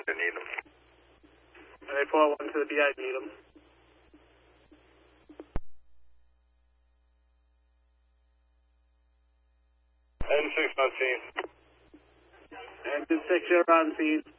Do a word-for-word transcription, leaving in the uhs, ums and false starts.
one to Needham. Alright, four one to the B I Needham. N six on scene. And six, you're on scene.